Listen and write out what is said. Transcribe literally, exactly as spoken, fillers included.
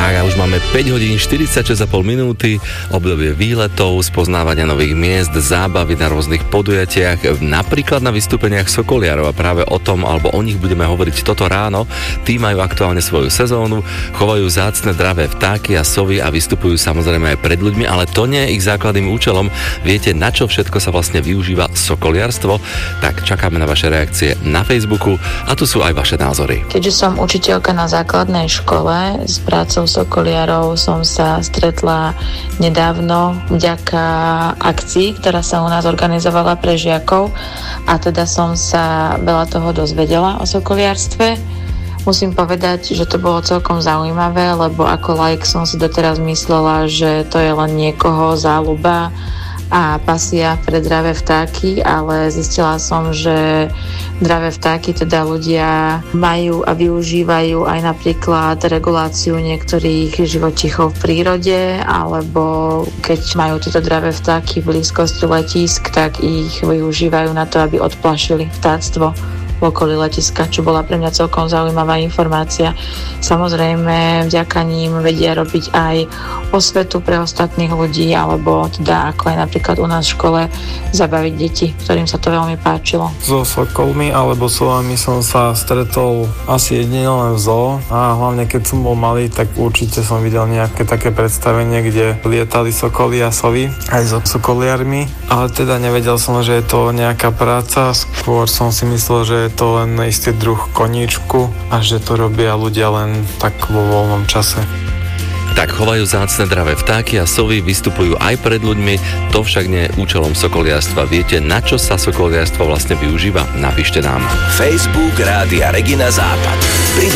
Tak a už máme päť hodín štyridsaťšesť a pol minúty, obdobie výletov, spoznávania nových miest, zábavy na rôznych podujatiach, napríklad na vystúpeniach sokoliarov a práve o tom, alebo o nich budeme hovoriť toto ráno. Tí majú aktuálne svoju sezónu, chovajú vzácne dravé vtáky a sovy a vystupujú samozrejme aj pred ľuďmi, ale to nie je ich základným účelom. Viete, na čo všetko sa vlastne využíva sokoliarstvo? Tak čakáme na vaše reakcie na Facebooku a tu sú aj vaše názory. Keďže som učiteľka na základnej škole, s prácou sokoliarov som sa stretla nedávno vďaka akcii, ktorá sa u nás organizovala pre žiakov, a teda som sa veľa toho dozvedela o sokoliarstve. Musím povedať, že to bolo celkom zaujímavé, lebo ako laik som si doteraz myslela, že to je len niekoho záľuba a pasia pre dravé vtáky, ale zistila som, že dravé vtáky teda ľudia majú a využívajú aj napríklad reguláciu niektorých živočíchov v prírode, alebo keď majú tieto dravé vtáky v blízkosti letísk, tak ich využívajú na to, aby odplašili vtáctvo v okolí letiska, čo bola pre mňa celkom zaujímavá informácia. Samozrejme, vďaka ním vedia robiť aj osvetu pre ostatných ľudí, alebo teda ako aj napríklad u nás v škole zabaviť deti, ktorým sa to veľmi páčilo. So sokolmi alebo sovami som sa stretol asi jedine len v zoo, a hlavne keď som bol malý, tak určite som videl nejaké také predstavenie, kde lietali sokoly a sovy aj so sokoliarmi, ale teda nevedel som, že je to nejaká práca, skôr som si myslel, že je to len istý druh koníčku a že to robia ľudia len tak vo voľnom čase. Tak chovajú vzácne dravé vtáky a sovy, vystupujú aj pred ľuďmi, to však nie je účelom sokoliarstva. Viete, na čo sa sokoliarstvo vlastne využíva? Napíšte nám. Facebook Rádia Regina Západ.